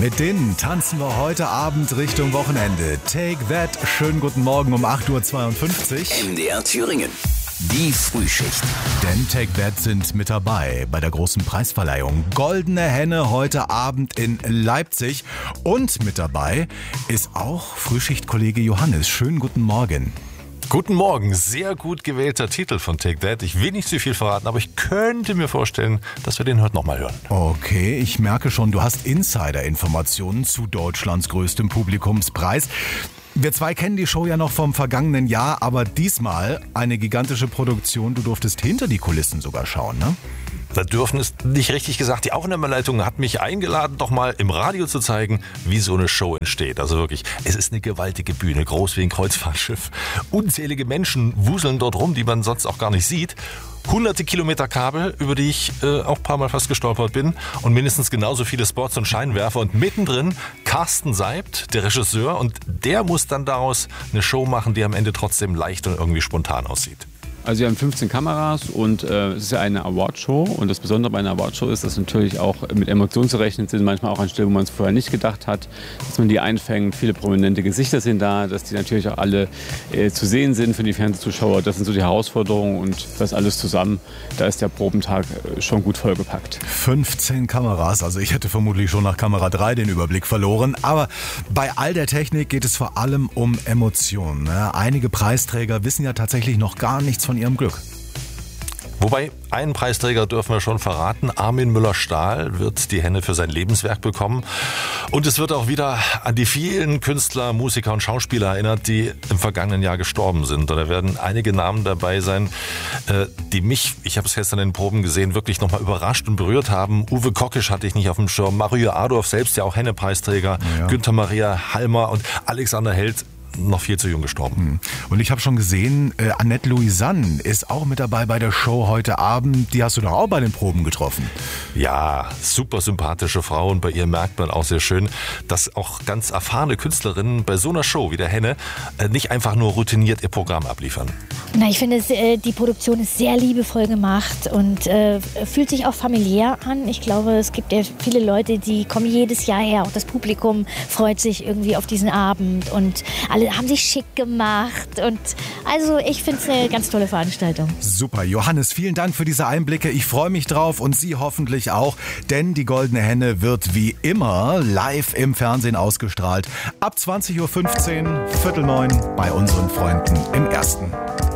Mit denen tanzen wir heute Abend Richtung Wochenende. Take That, schönen guten Morgen um 8.52 Uhr. MDR Thüringen. Die Frühschicht. Denn Take That sind mit dabei bei der großen Preisverleihung. Goldene Henne heute Abend in Leipzig. Und mit dabei ist auch Frühschichtkollege Johannes. Schönen guten Morgen. Guten Morgen, sehr gut gewählter Titel von Take That. Ich will nicht zu viel verraten, aber ich könnte mir vorstellen, dass wir den heute nochmal hören. Okay, ich merke schon, du hast Insider-Informationen zu Deutschlands größtem Publikumspreis. Wir zwei kennen die Show ja noch vom vergangenen Jahr, aber diesmal eine gigantische Produktion. Du durftest hinter die Kulissen sogar schauen, ne? Da dürfen ist nicht richtig gesagt. Die Aufnahmeleitung hat mich eingeladen, doch mal im Radio zu zeigen, wie so eine Show entsteht. Also wirklich, es ist eine gewaltige Bühne, groß wie ein Kreuzfahrtschiff. Unzählige Menschen wuseln dort rum, die man sonst auch gar nicht sieht. Hunderte Kilometer Kabel, über die ich auch ein paar Mal fast gestolpert bin. Und mindestens genauso viele Spots und Scheinwerfer. Und mittendrin Carsten Seibt, der Regisseur. Und der muss dann daraus eine Show machen, die am Ende trotzdem leicht und irgendwie spontan aussieht. Also wir haben 15 Kameras und es ist ja eine Awardshow. Und das Besondere bei einer Awardshow ist, dass natürlich auch mit Emotionen zu rechnen sind. Manchmal auch an Stellen, wo man es vorher nicht gedacht hat, dass man die einfängt. Viele prominente Gesichter sind da, dass die natürlich auch alle zu sehen sind für die Fernsehzuschauer. Das sind so die Herausforderungen und das alles zusammen. Da ist der Probentag schon gut vollgepackt. 15 Kameras, also ich hätte vermutlich schon nach Kamera 3 den Überblick verloren. Aber bei all der Technik geht es vor allem um Emotionen. Ne? Einige Preisträger wissen ja tatsächlich noch gar nichts von ihrem Glück. Wobei, einen Preisträger dürfen wir schon verraten. Armin Müller-Stahl wird die Henne für sein Lebenswerk bekommen. Und es wird auch wieder an die vielen Künstler, Musiker und Schauspieler erinnert, die im vergangenen Jahr gestorben sind. Und da werden einige Namen dabei sein, die mich, ich habe es gestern in den Proben gesehen, wirklich nochmal überrascht und berührt haben. Uwe Kockisch hatte ich nicht auf dem Schirm. Mario Adorf, selbst ja auch Henne-Preisträger. Ja. Günther Maria Halmer und Alexander Held. Noch viel zu jung gestorben. Und ich habe schon gesehen, Annette Louisanne ist auch mit dabei bei der Show heute Abend. Die hast du doch auch bei den Proben getroffen. Ja, super sympathische Frau und bei ihr merkt man auch sehr schön, dass auch ganz erfahrene Künstlerinnen bei so einer Show wie der Henne nicht einfach nur routiniert ihr Programm abliefern. Na, ich finde, die Produktion ist sehr liebevoll gemacht und fühlt sich auch familiär an. Ich glaube, es gibt ja viele Leute, die kommen jedes Jahr her. Auch das Publikum freut sich irgendwie auf diesen Abend und alle haben sich schick gemacht. Und also ich finde es eine ganz tolle Veranstaltung. Super, Johannes, vielen Dank für diese Einblicke. Ich freue mich drauf und Sie hoffentlich auch, denn die Goldene Henne wird wie immer live im Fernsehen ausgestrahlt. Ab 20.15 Uhr, 8:45 bei unseren Freunden im Ersten.